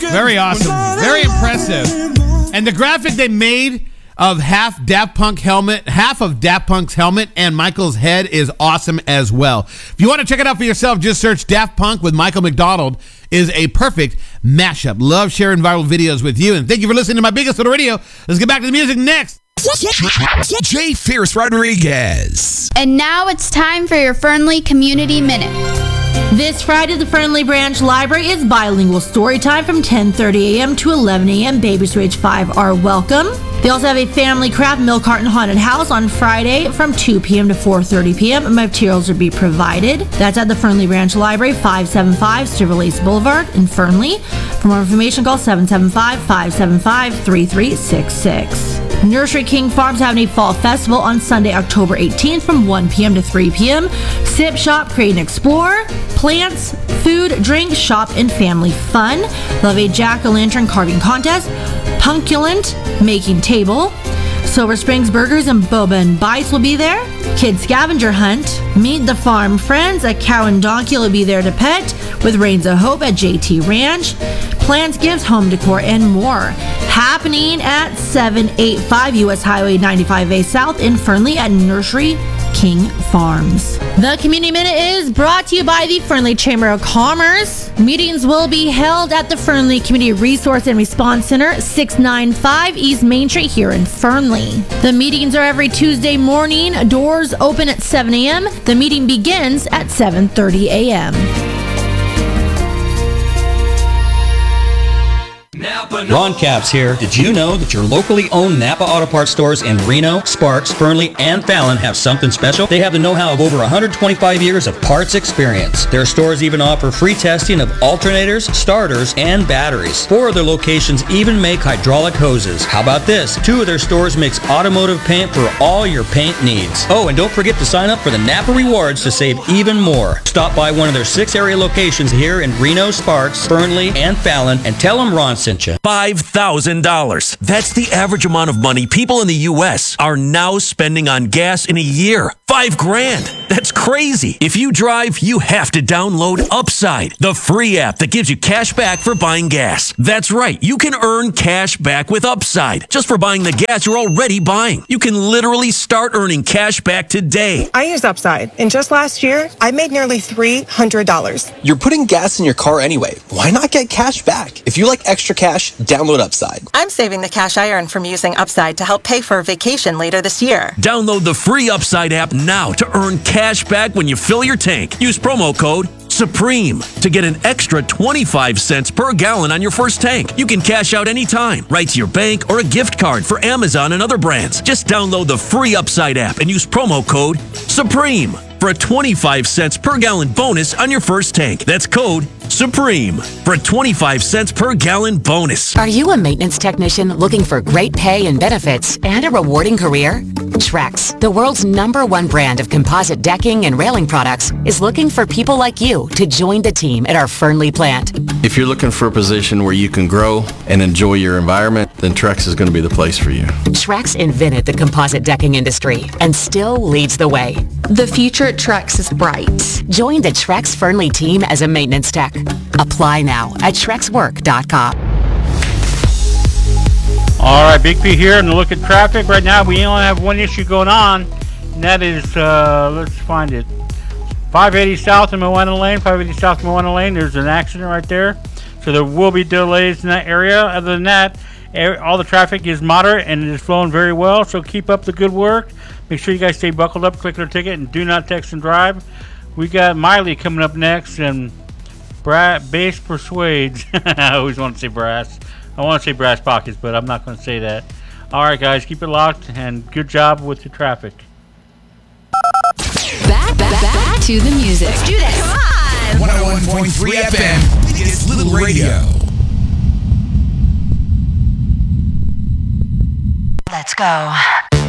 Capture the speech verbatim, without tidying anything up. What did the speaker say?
Very awesome. Very impressive. And the graphic they made of half Daft Punk helmet, half of Daft Punk's helmet and Michael's head is awesome as well. If you want to check it out for yourself, just search Daft Punk with Michael McDonald. Is a perfect mashup. Love sharing viral videos with you. And thank you for listening to My Biggest Little Radio. Let's get back to the music next. Jay Fierce Rodriguez. And now it's time for your Fernley Community Minute. This Friday, the Fernley Branch Library is bilingual story time from ten thirty a.m. to eleven a.m. Babies who age five are welcome. They also have a family craft milk carton haunted house on Friday from two p.m. to four thirty p.m. Materials will be provided. That's at the Fernley Branch Library, five seventy-five Silverlace Boulevard in Fernley. For more information, call seven seven five, five seven five, three three six six. Nursery King Farms having a fall festival on Sunday, October eighteenth from one p.m. to three p.m. Sip, shop, create, and explore. Plants, food, drink, shop, and family fun. They'll have a jack-o'-lantern carving contest. Punculent making table. Silver Springs Burgers and Boba and Bites will be there. Kid scavenger hunt. Meet the farm friends. A cow and donkey will be there to pet with Reigns of Hope at J T Ranch. Plants, gifts, home decor, and more. Happening at seven eighty-five U S Highway ninety-five A South in Fernley at Nursery King Farms. The Community Minute is brought to you by the Fernley Chamber of Commerce. Meetings will be held at the Fernley Community Resource and Response Center, six ninety-five East Main Street here in Fernley. The meetings are every Tuesday morning. Doors open at seven a.m. The meeting begins at seven thirty a.m. Ron Capps here. Did you know that your locally owned Napa Auto Parts stores in Reno, Sparks, Fernley, and Fallon have something special? They have the know-how of over one hundred twenty-five years of parts experience. Their stores even offer free testing of alternators, starters, and batteries. Four of their locations even make hydraulic hoses. How about this? Two of their stores mix automotive paint for all your paint needs. Oh, and don't forget to sign up for the Napa Rewards to save even more. Stop by one of their six area locations here in Reno, Sparks, Fernley, and Fallon and tell them Ron sent you. five thousand dollars. That's the average amount of money people in the U S are now spending on gas in a year. Five grand. That's crazy. If you drive, you have to download Upside, the free app that gives you cash back for buying gas. That's right. You can earn cash back with Upside just for buying the gas you're already buying. You can literally start earning cash back today. I use Upside, and just last year, I made nearly three hundred dollars. You're putting gas in your car anyway. Why not get cash back? If you like extra cash, download Upside. I'm saving the cash I earn from using Upside to help pay for a vacation later this year. Download the free Upside app now to earn cash back when you fill your tank. Use promo code SUPREME to get an extra twenty-five cents per gallon on your first tank. You can cash out anytime, right to your bank or a gift card for Amazon and other brands. Just download the free Upside app and use promo code SUPREME for a twenty-five cents per gallon bonus on your first tank. That's code SUPREME for a twenty-five cents per gallon bonus. Are you a maintenance technician looking for great pay and benefits and a rewarding career? Trex, the world's number one brand of composite decking and railing products, is looking for people like you to join the team at our Fernley plant. If you're looking for a position where you can grow and enjoy your environment, then Trex is going to be the place for you. Trex invented the composite decking industry and still leads the way. The future at Trex is bright. Join the Trex Fernley team as a maintenance tech. Apply now at trex work dot com. All right, Big P here, and look at traffic. Right now, we only have one issue going on, and that is, uh, let's find it, five eighty South in Moana Lane, five eighty South Moana Lane. There's an accident right there, so there will be delays in that area. Other than that, all the traffic is moderate, and it is flowing very well, so keep up the good work. Make sure you guys stay buckled up, click their ticket, and do not text and drive. We got Miley coming up next, and Bra- Bass Persuades. I always want to say brass. I want to say brass pockets, but I'm not going to say that. All right, guys, keep it locked, and good job with the traffic. Back, back, back to the music. Let's do this. Come on. one oh one point three F M. It's Little Radio. Let's go.